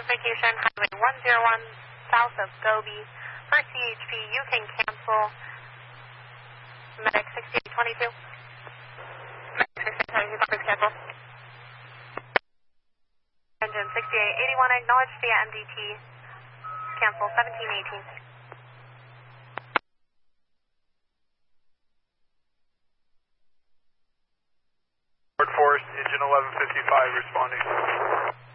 Vacation, Highway 101, south of Gobi. For CHP, you can cancel. Medic 6822. Medic 6822, please cancel. Engine 6881, acknowledged via MDT. Cancel 1718. Forest, engine 1155 responding.